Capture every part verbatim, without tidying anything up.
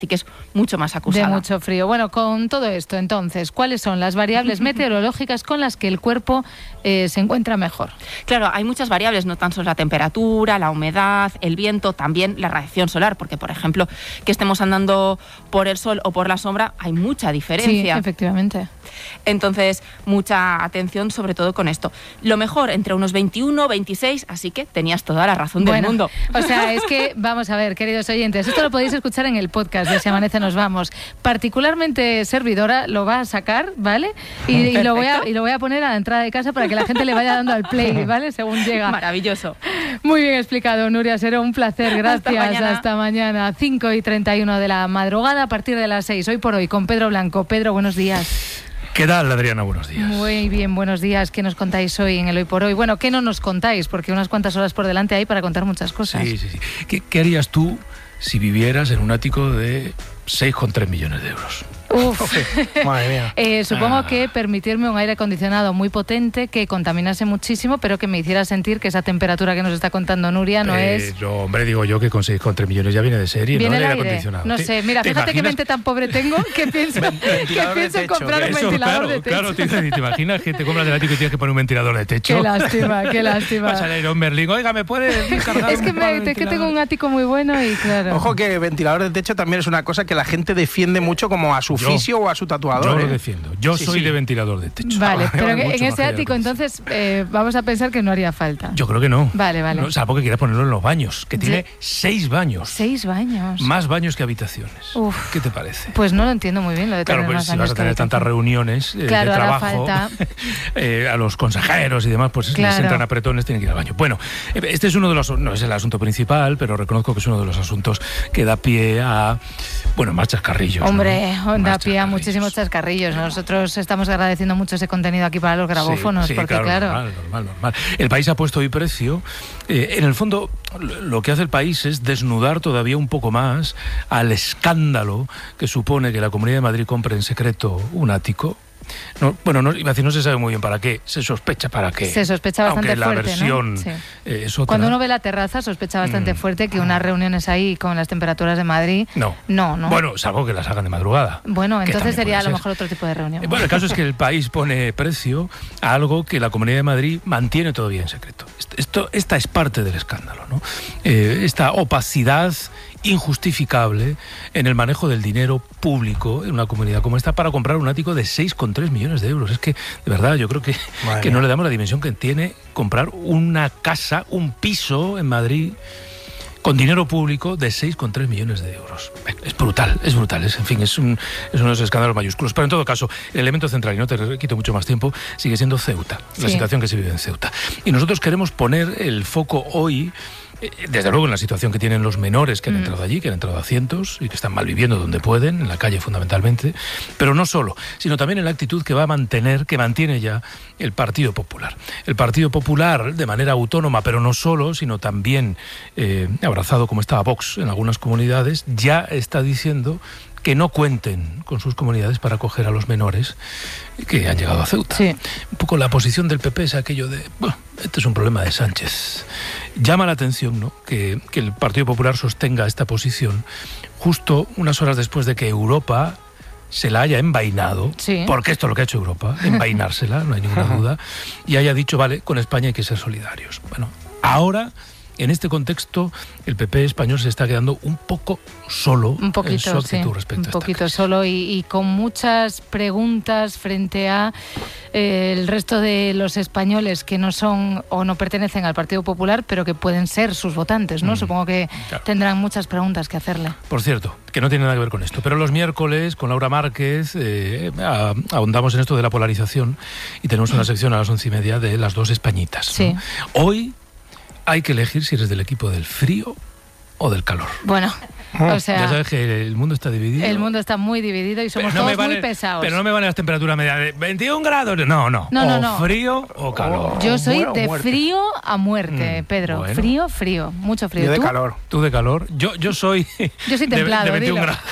Así que es mucho más acusada. De mucho frío. Bueno, con todo esto, entonces, ¿cuáles son las variables meteorológicas con las que el cuerpo eh, se encuentra mejor? Claro, hay muchas variables, no tan solo la temperatura, la humedad, el viento, también la radiación solar, porque, por ejemplo, que estemos andando por el sol o por la sombra, hay mucha diferencia. Sí, efectivamente. Entonces, mucha atención sobre todo con esto. Lo mejor, entre unos veintiuno, veintiséis, así que tenías toda la razón del bueno, mundo. O sea, es que, vamos a ver, queridos oyentes, esto lo podéis escuchar en el podcast de Si Amanece Nos Vamos. Particularmente servidora lo va a sacar, ¿vale? Y, y, lo voy a, y lo voy a poner a la entrada de casa para que la gente le vaya dando al play, ¿vale? Según llega. Maravilloso. Muy bien explicado, Nuria Seró, un placer, gracias. Hasta mañana. Hasta mañana, cinco y treinta y uno de la madrugada, a partir de las seis, hoy por hoy, con Pedro Blanco. Pedro, buenos días. ¿Qué tal, Adriana? Buenos días. Muy bien, buenos días. ¿Qué nos contáis hoy en el Hoy por Hoy? Bueno, ¿qué no nos contáis? Porque unas cuantas horas por delante hay para contar muchas cosas. Sí, sí, sí. ¿Qué, qué harías tú si vivieras en un ático de seis coma tres millones de euros? Uf. Madre mía. Eh, supongo Ah. que permitirme un aire acondicionado muy potente que contaminase muchísimo, pero que me hiciera sentir que esa temperatura que nos está contando Nuria no Eh, es... yo, hombre, digo yo que con seis coma tres millones ya viene de serie, Viene ¿no? el El aire. acondicionado. No ¿Te- sé, mira, te fíjate qué imaginas- mente tan pobre tengo que pienso, que Ventilador de pienso en techo. comprar un Eso, ventilador claro, de techo. claro, te, te imaginas que te compras el ático y tienes que poner un ventilador de techo. Qué lástima, qué lástima. Vas al Iron Berlín, oiga, ¿me puede cargar Es que, un par de me, es que tengo ventiladores? un ático muy bueno y claro... Ojo que ventilador de techo también es una cosa que la gente defiende mucho como a su Yo- fisio o a su tatuador. Yo ¿eh? lo defiendo. Yo Sí, soy sí. de ventilador de techo. Vale, pero que Mucho en más ese que de ático acondicionado. entonces eh, vamos a pensar que no haría falta. Yo creo que no. Vale, vale. No, salvo que quieras ponerlo en los baños, que tiene Sí. seis baños. Seis baños. Más baños que habitaciones. Uf. ¿Qué te parece? Pues no lo entiendo muy bien lo de Claro, tener pues más si baños vas a que tener tantas habitaciones. reuniones eh, Claro, de hará trabajo, falta. eh, a los consejeros y demás, pues les Claro. entran apretones, tienen que ir al baño. Bueno, eh, este es uno de los, no es el asunto principal, pero reconozco que es uno de los asuntos que da pie a, bueno, más chascarrillos. Hombre, ¿no? da Más pie a chascarrillos. muchísimos chascarrillos. Nosotros estamos agradeciendo mucho ese contenido aquí para los grabófonos, Sí, sí, porque claro... Normal, normal, normal. El país ha puesto hoy precio. Eh, en el fondo, lo lo que hace el país es desnudar todavía un poco más al escándalo que supone que la Comunidad de Madrid compre en secreto un ático. No, bueno, no, iba a decir, no se sabe muy bien para qué, se sospecha para qué. Se sospecha bastante Aunque la fuerte, versión ¿no? Sí. eh, es otra. Cuando uno ve la terraza, sospecha bastante Mm. fuerte que unas reuniones ahí con las temperaturas de Madrid... No. No, no. Bueno, salvo que las hagan de madrugada. Bueno, que entonces también sería a puede lo ser. mejor otro tipo de reunión. Eh, Bueno, el caso es que el país pone precio a algo que la Comunidad de Madrid mantiene todavía en secreto. Esto, esta es parte del escándalo, ¿no? Eh, esta opacidad injustificable en el manejo del dinero público en una comunidad como esta para comprar un ático de seis coma tres millones de euros. Es que, de verdad, yo creo que, Madre que mía. no le damos la dimensión que tiene comprar una casa, un piso en Madrid con dinero público de seis coma tres millones de euros. Es brutal, es brutal. Es, en fin, es, un, es uno de los escándalos mayúsculos. Pero en todo caso, el elemento central, y no te quito mucho más tiempo, sigue siendo Ceuta, la Sí. situación que se vive en Ceuta. Y nosotros queremos poner el foco hoy, eh, desde luego, en la situación que tienen los menores que han Mm. entrado allí, que han entrado a cientos y que están malviviendo donde pueden, en la calle fundamentalmente, pero no solo, sino también en la actitud que va a mantener, que mantiene ya el Partido Popular. El Partido Popular, de manera autónoma, pero no solo, sino también eh, abrazado como estaba Vox en algunas comunidades, ya está diciendo que no cuenten con sus comunidades para acoger a los menores que han llegado a Ceuta. Sí. Un poco la posición del P P es aquello de, bueno, este es un problema de Sánchez. Llama la atención, ¿no?, que, que el Partido Popular sostenga esta posición justo unas horas después de que Europa se la haya envainado, Sí. porque esto es lo que ha hecho Europa, envainársela, no hay ninguna duda, y haya dicho, vale, con España hay que ser solidarios. Bueno, ahora, en este contexto, el P P español se está quedando un poco solo Un en su poquito, actitud sí, respecto un a esta poquito crisis. solo y, y con muchas preguntas frente a eh, el resto de los españoles que no son o no pertenecen al Partido Popular, pero que pueden ser sus votantes, ¿no? Mm, Supongo que claro. tendrán muchas preguntas que hacerle. Por cierto, que no tiene nada que ver con esto, pero los miércoles con Laura Márquez eh, a- ahondamos en esto de la polarización y tenemos una sección a las once y media de las dos Españitas, ¿no? Sí. Hoy hay que elegir si eres del equipo del frío o del calor. Bueno, o sea, Ya sabes que el mundo está dividido. el mundo está muy dividido y somos Pero no me todos muy vale- pesados. Pero no me valen las temperaturas medias de veintiún grados. No, no. No, no, o no. frío o calor. Yo soy Muero, de muerte. frío a muerte, Mm, Pedro. bueno. Frío, frío, mucho frío. Yo de ¿Tú? calor. Tú de calor. Yo, yo soy. Yo soy de- templado, de veintiún dilo. grados.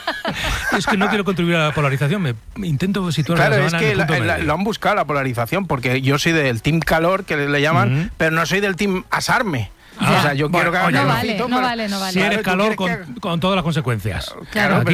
Es que no quiero contribuir a la polarización. Me me intento situar Claro, la es semana en que el la- punto la- medio. lo han buscado la polarización, porque yo soy del team calor, que le llaman, Ujú. pero no soy del team asarme. Ah, o sea, yo bueno, quiero que haga oye, No no. vale, calorcito, no pero- vale, no vale. Si eres Claro, tú calor quieres con, que- con todas las consecuencias. Claro, Aquí